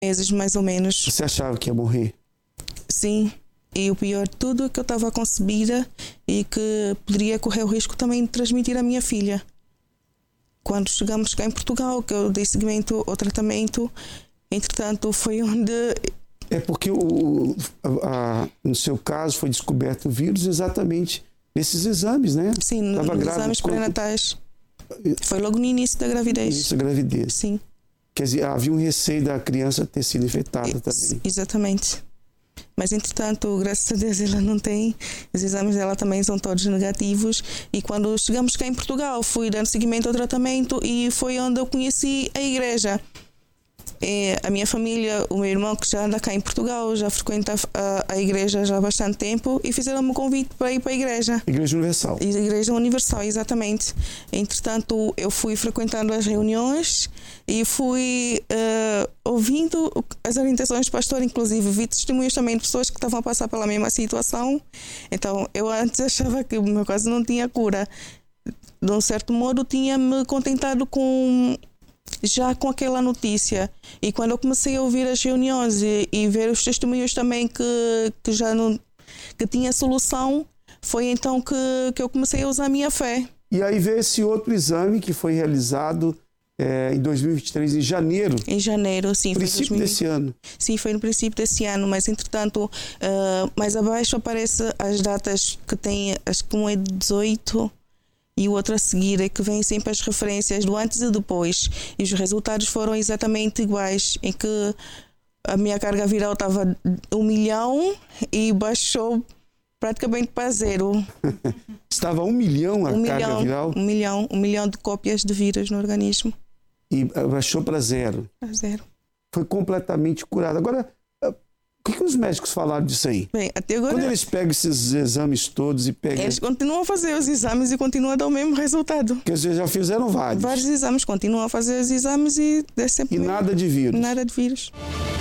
meses, mais ou menos. Você achava que ia morrer? Sim. E o pior de tudo é que eu estava concebida e que poderia correr o risco também de transmitir à minha filha. Quando chegamos cá em Portugal, que eu dei seguimento ao tratamento, entretanto foi onde... É porque no seu caso foi descoberto o vírus exatamente nesses exames, né? Sim, nos exames pré-natais. Foi logo no início da gravidez. Início da gravidez. Sim. Quer dizer, havia um receio da criança ter sido infectada também. Exatamente. Mas, entretanto, graças a Deus ela não tem. Os exames dela também são todos negativos. E quando chegamos cá em Portugal, fui dando seguimento ao tratamento e foi onde eu conheci a igreja. A minha família, o meu irmão que já anda cá em Portugal, já frequenta a igreja já há bastante tempo e fizeram-me um convite para ir para a igreja. Igreja Universal. Igreja Universal, exatamente. Entretanto, eu fui frequentando as reuniões e fui ouvindo as orientações do pastor, inclusive vi testemunhos também de pessoas que estavam a passar pela mesma situação. Então, eu antes achava que o meu caso não tinha cura. De um certo modo, tinha-me contentado já com aquela notícia. E quando eu comecei a ouvir as reuniões e ver os testemunhos também que já não, que tinha solução, foi então que eu comecei a usar a minha fé. E aí veio esse outro exame que foi realizado em 2023, em janeiro. Em janeiro, sim. No princípio desse ano. Sim, foi no princípio desse ano, mas entretanto, mais abaixo aparece as datas que tem, acho que um é 18 e o outro a seguir, é que vem sempre as referências do antes e depois. E os resultados foram exatamente iguais, em que a minha carga viral estava 1 milhão e baixou praticamente para 0. Estava 1 milhão a carga viral? 1 milhão de cópias de vírus no organismo. E baixou para 0? Para 0. Foi completamente curado. Agora, o que os médicos falaram disso aí? Bem, até agora... Quando eles pegam esses exames todos e pegam... Eles continuam a fazer os exames e continuam a dar o mesmo resultado. Porque eles já fizeram vários. Vários exames, continuam a fazer os exames e... E nada de vírus. Nada de vírus.